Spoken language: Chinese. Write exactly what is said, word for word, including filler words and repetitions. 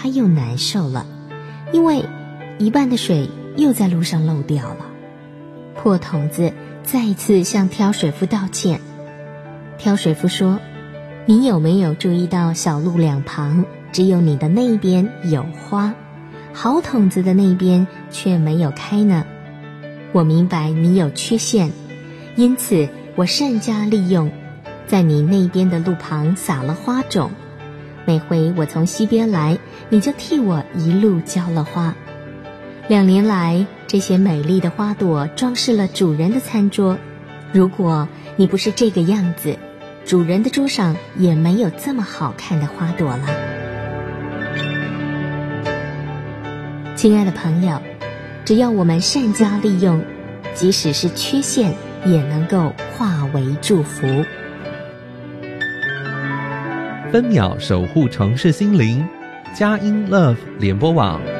他又难受了，因为一半的水又在路上漏掉了。破童子再一次向挑水夫道歉。挑水夫说，你有没有注意到小路两旁只有你的那边有花，好筒子的那边却没有开呢？我明白你有缺陷，因此我善加利用，在你那边的路旁撒了花种。每回我从西边来，你就替我一路浇了花。两年来，这些美丽的花朵装饰了主人的餐桌。如果你不是这个样子，主人的桌上也没有这么好看的花朵了。亲爱的朋友，只要我们善加利用，即使是缺陷也能够化为祝福。 分秒守护城市心灵，佳音 Love 联播网。